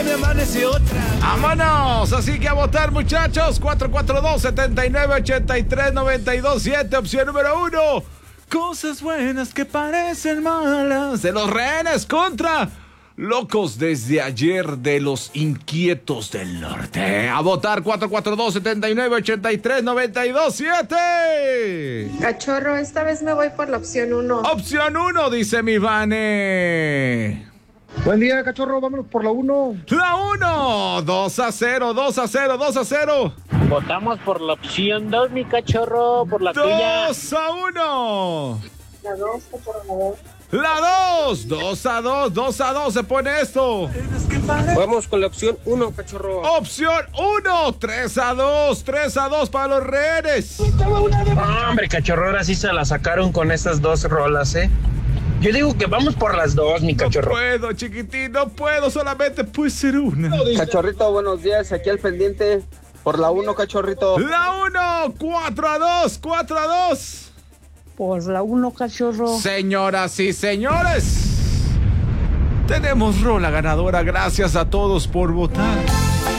se me amanece otra. ¡Vámonos! Así que a votar, muchachos. 442-7983-927, opción número 1. Cosas buenas que parecen malas. De los Rehenes contra Locos desde ayer de los Inquietos del Norte. A votar 442-7983-927. Cachorro, esta vez me voy por la opción 1. Opción 1, dice mi Vane. Buen día, cachorro, vámonos por la 1. La 1, 2-0, 2-0, 2-0. Votamos por la opción 2, mi cachorro, por la tuya. 2-1. La 2, cachorro, la 2. La 2, 2-2, 2-2 se pone esto. Vamos con la opción 1, cachorro. Opción 1, 3-2, 3-2 para los Rehenes. Hombre, cachorro, ahora sí se la sacaron con estas dos rolas, ¿eh? Yo digo que vamos por las dos, mi cachorro. No puedo, chiquitín, no puedo, solamente puede ser una. Cachorrito, buenos días, aquí al pendiente. Por la 1, cachorrito. La 1, 4-2, 4-2. Por la 1, cachorro. Señoras y señores, tenemos rola ganadora. Gracias a todos por votar.